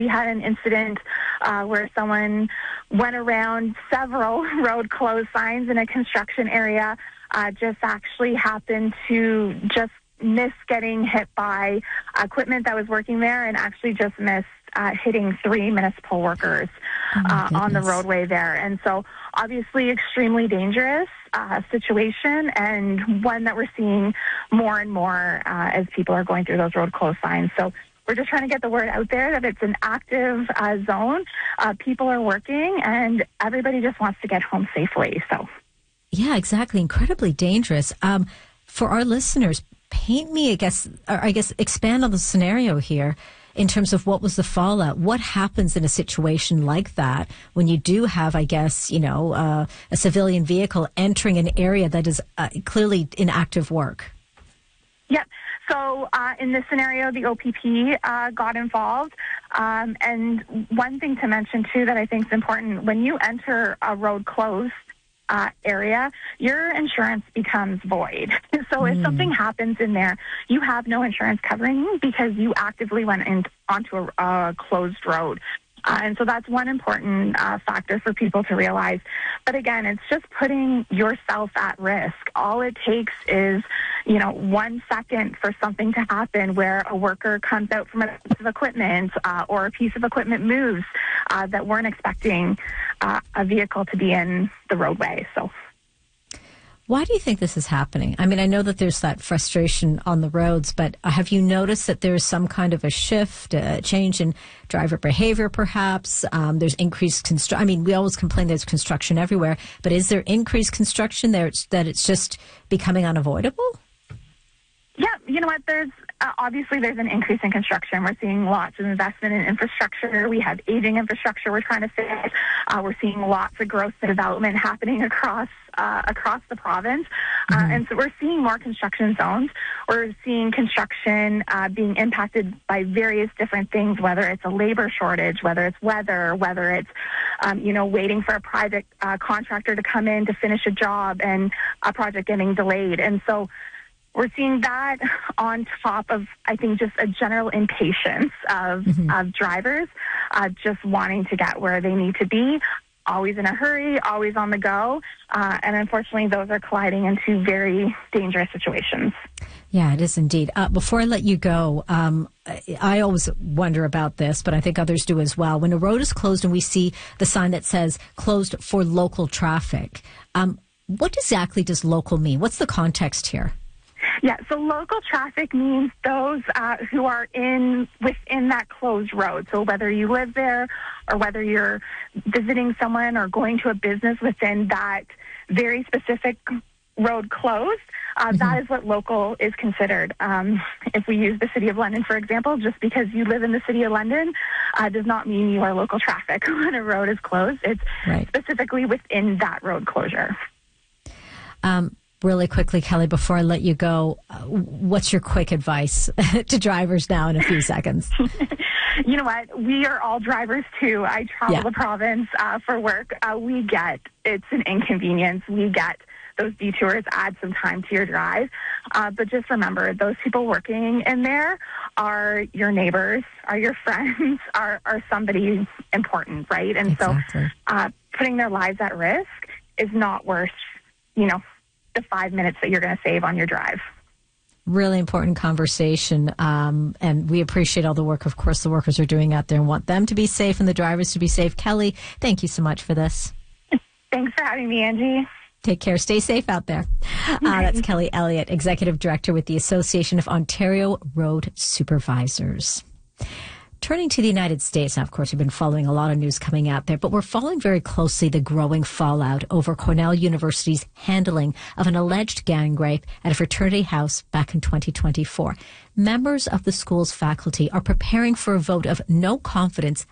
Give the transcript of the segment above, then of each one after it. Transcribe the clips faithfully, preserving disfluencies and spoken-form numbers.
We had an incident uh, where someone went around several road closed signs in a construction area, uh, just actually happened to just miss getting hit by equipment that was working there and actually just missed uh, hitting three municipal workers oh uh, on the roadway there. And so obviously extremely dangerous uh, situation, and one that we're seeing more and more uh, as people are going through those road closed signs. So we're just trying to get the word out there that it's an active uh, zone. Uh, people are working, and everybody just wants to get home safely. So, yeah, exactly. Incredibly dangerous. Um, for our listeners, paint me, I guess, or I guess, expand on the scenario here in terms of what was the fallout. What happens in a situation like that when you do have, I guess, you know, uh, a civilian vehicle entering an area that is uh, clearly in active work? Yep. So uh, in this scenario, the O P P uh, got involved. Um, and one thing to mention, too, that I think is important, when you enter a road closed uh, area, your insurance becomes void. So mm. if something happens in there, you have no insurance covering because you actively went in, onto a, a closed road. Uh, and so that's one important uh, factor for people to realize. But again, it's just putting yourself at risk. All it takes is, you know, one second for something to happen where a worker comes out from a piece of equipment uh, or a piece of equipment moves uh, that weren't expecting uh, a vehicle to be in the roadway. So. Why do you think this is happening? I mean, I know that there's that frustration on the roads, but have you noticed that there's some kind of a shift, a change in driver behavior, perhaps? Um, there's increased construction. I mean, we always complain there's construction everywhere, but is there increased construction there that it's just becoming unavoidable? Yeah, you know what? There's uh, obviously there's an increase in construction. We're seeing lots of investment in infrastructure. We have aging infrastructure we're trying to fix. Uh, we're seeing lots of growth and development happening across uh, across the province, uh, mm-hmm. and so we're seeing more construction zones. We're seeing construction uh, being impacted by various different things, whether it's a labor shortage, whether it's weather, whether it's um, you know waiting for a private uh, contractor to come in to finish a job and a project getting delayed, and so. We're seeing that on top of, I think, just a general impatience of, mm-hmm. of drivers uh, just wanting to get where they need to be, always in a hurry, always on the go. Uh, and unfortunately, those are colliding into very dangerous situations. Yeah, it is indeed. Uh, before I let you go, um, I always wonder about this, but I think others do as well. When a road is closed and we see the sign that says closed for local traffic, um, what exactly does local mean? What's the context here? Yeah, so local traffic means those uh, who are in within that closed road. So whether you live there or whether you're visiting someone or going to a business within that very specific road closed, uh, mm-hmm. that is what local is considered. Um, if we use the City of London, for example, just because you live in the City of London uh, does not mean you are local traffic when a road is closed. It's right. specifically within that road closure. Um Really quickly, Kelly, before I let you go, uh, what's your quick advice to drivers now in a few seconds? You know what? We are all drivers, too. I travel yeah. the province uh, for work. Uh, we get it's an inconvenience. We get those detours add some time to your drive. Uh, but just remember, those people working in there are your neighbors, are your friends, are, are somebody important, right? And exactly. so uh, putting their lives at risk is not worth, you know, the five minutes that you're going to save on your drive. Really important conversation. Um, and we appreciate all the work, of course, the workers are doing out there and want them to be safe and the drivers to be safe. Kelly, thank you so much for this. Thanks for having me, Angie. Take care. Stay safe out there. Uh, that's Kelly Elliott, Executive Director with the Association of Ontario Road Supervisors. Turning to the United States, now, of course, we've been following a lot of news coming out there, but we're following very closely the growing fallout over Cornell University's handling of an alleged gang rape at a fraternity house back in twenty twenty-four. Members of the school's faculty are preparing for a vote of no confidence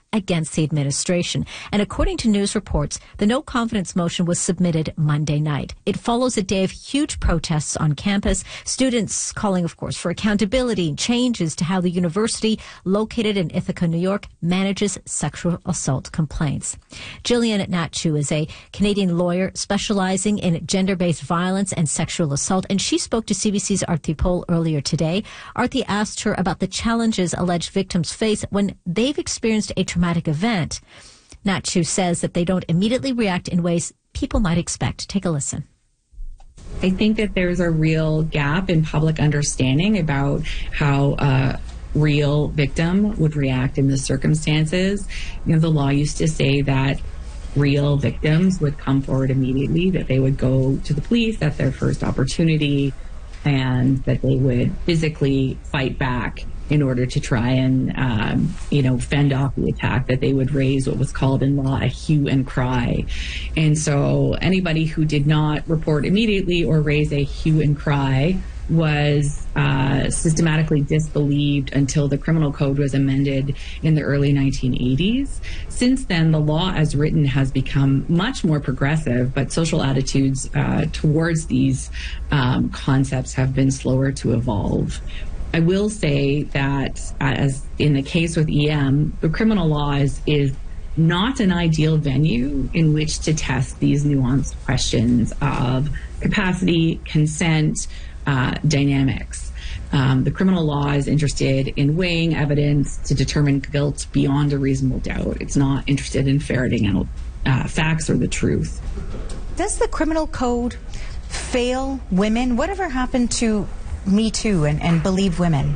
against the administration. And according to news reports, the no confidence motion was submitted Monday night. It follows a day of huge protests on campus, students calling, of course, for accountability and changes to how the university, located in Ithaca, New York, manages sexual assault complaints. Gillian Natchu is a Canadian lawyer specializing in gender-based violence and sexual assault, and she spoke to C B C's Arthi Pol earlier today. Arthi asked her about the challenges alleged victims face when they've experienced a traumatic event. Natchu says that they don't immediately react in ways people might expect. Take a listen. I think that there's a real gap in public understanding about how a real victim would react in the circumstances. You know, the law used to say that real victims would come forward immediately, that they would go to the police at their first opportunity, and that they would physically fight back in order to try and, um, you know, fend off the attack, that they would raise what was called in law a hue and cry. And so anybody who did not report immediately or raise a hue and cry was uh, systematically disbelieved until the criminal code was amended in the early nineteen eighties. Since then, the law as written has become much more progressive, but social attitudes uh, towards these um, concepts have been slower to evolve. I will say that, as in the case with E M, the criminal law is, is not an ideal venue in which to test these nuanced questions of capacity, consent, uh, dynamics. Um, the criminal law is interested in weighing evidence to determine guilt beyond a reasonable doubt. It's not interested in ferreting out uh, facts or the truth. Does the criminal code fail women? Whatever happened to Me Too and, and Believe Women?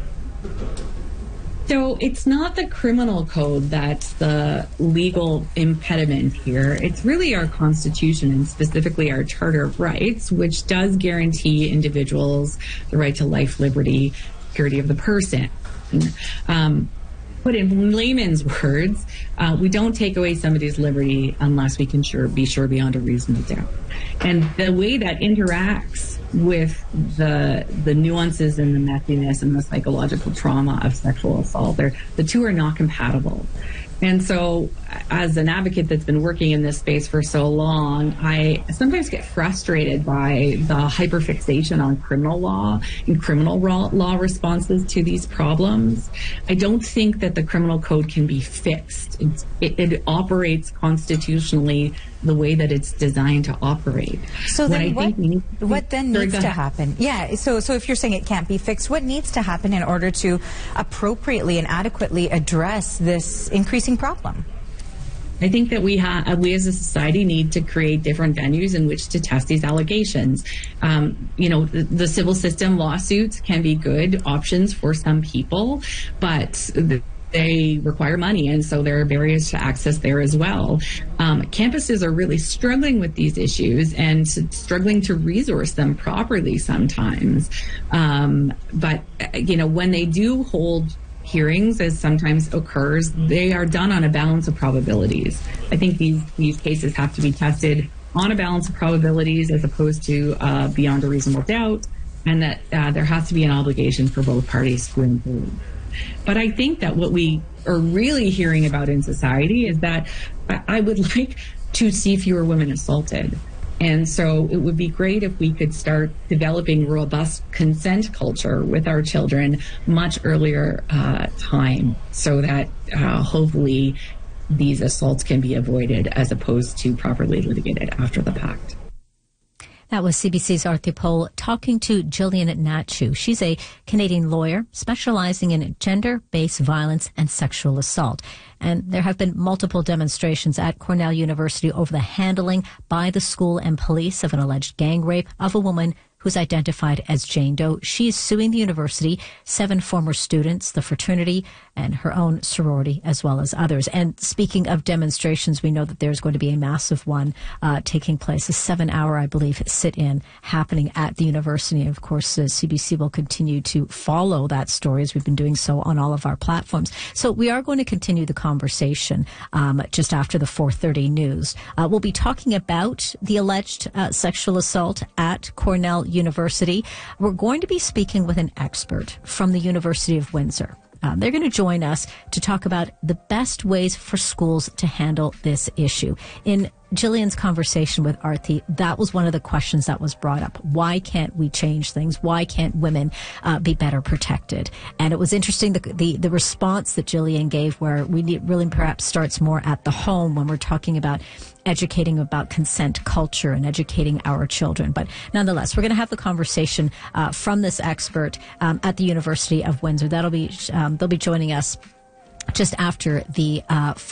So it's not the criminal code that's the legal impediment here. It's really our Constitution, and specifically our Charter of Rights, which does guarantee individuals the right to life, liberty, security of the person. Um, But in layman's words, uh, we don't take away somebody's liberty unless we can sure be sure beyond a reasonable doubt. And the way that interacts with the the nuances and the messiness and the psychological trauma of sexual assault, they're, the two are not compatible. And so, as an advocate that's been working in this space for so long, I sometimes get frustrated by the hyperfixation on criminal law and criminal law responses to these problems. I don't think that the criminal code can be fixed. It's, it, it operates constitutionally the way that it's designed to operate. So then what, what, what then needs to happen? Yeah, so so if you're saying it can't be fixed, what needs to happen in order to appropriately and adequately address this increasing problem? I think that we ha- we as a society need to create different venues in which to test these allegations. Um, you know, the, the civil system lawsuits can be good options for some people, but the they require money, and so there are barriers to access there as well. Um, campuses are really struggling with these issues and struggling to resource them properly sometimes. Um, but, you know, when they do hold hearings, as sometimes occurs, they are done on a balance of probabilities. I think these, these cases have to be tested on a balance of probabilities as opposed to uh, beyond a reasonable doubt, and that uh, there has to be an obligation for both parties to include. But I think that what we are really hearing about in society is that I would like to see fewer women assaulted. And so it would be great if we could start developing robust consent culture with our children much earlier uh, time, so that uh, hopefully these assaults can be avoided as opposed to properly litigated after the fact. That was C B C's Arthi Pol talking to Gillian Natchu. She's a Canadian lawyer specializing in gender-based violence and sexual assault. And there have been multiple demonstrations at Cornell University over the handling by the school and police of an alleged gang rape of a woman who's identified as Jane Doe. She's suing the university, seven former students, the fraternity, and her own sorority, as well as others. And speaking of demonstrations, we know that there's going to be a massive one uh, taking place, a seven-hour, I believe, sit-in happening at the university. And of course, uh, C B C will continue to follow that story, as we've been doing so on all of our platforms. So we are going to continue the conversation um, just after the four thirty news. Uh, we'll be talking about the alleged uh, sexual assault at Cornell University. We're going to be speaking with an expert from the University of Windsor. Um, they're going to join us to talk about the best ways for schools to handle this issue. In Jillian's conversation with Arthi, that was one of the questions that was brought up. Why can't we change things? Why can't women uh, be better protected? And it was interesting, the, the, the response that Jillian gave, where we need really perhaps starts more at the home when we're talking about educating about consent culture and educating our children. But nonetheless, we're going to have the conversation uh, from this expert um, at the University of Windsor. That'll be um, they'll be joining us just after the uh,